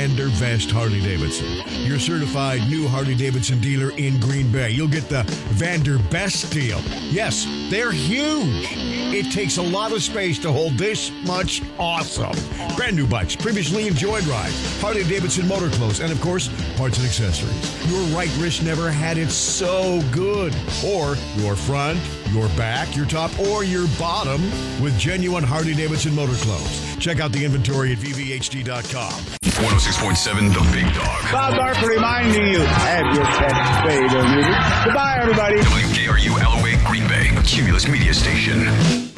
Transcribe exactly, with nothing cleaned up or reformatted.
Vander Vest Harley-Davidson, your certified new Harley-Davidson dealer in Green Bay. You'll get the Vander Best deal. Yes, they're huge. It takes a lot of space to hold this much awesome. Brand new bikes, previously enjoyed rides, Harley-Davidson motor clothes, and of course, parts and accessories. Your right wrist never had it so good. Or your front, your back, your top, or your bottom with genuine Harley-Davidson motor clothes. Check out the inventory at V V H D dot com. one oh six point seven The Big Dog. Bob Barker reminding you, have your pet spayed or neutered. Goodbye, everybody. W K R U L O A Green Bay, a Cumulus media station.